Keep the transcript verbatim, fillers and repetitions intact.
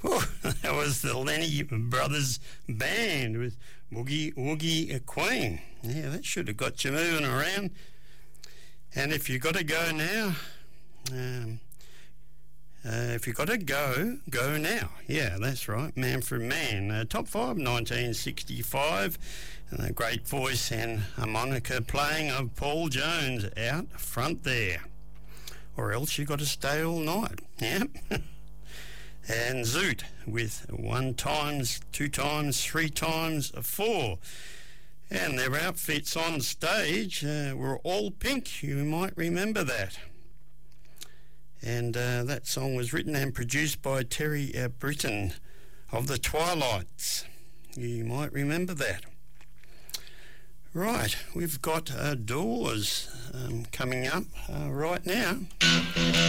Oh, that was the Lenny Brothers Band with Woogie Woogie Queen. Yeah, that should have got you moving around. And if you got to go now, um, uh, if you got to go, go now. Yeah, that's right. Man for Man. Uh, top five, nineteen sixty-five. And a great voice and harmonica playing of Paul Jones out front there. Or else you got to stay all night. Yeah. And Zoot with one times, two times, three times, four. And their outfits on stage uh, were all pink. You might remember that. And uh, that song was written and produced by Terry uh, Britton of the Twilights. You might remember that. Right, we've got uh, Doors um, coming up uh, right now.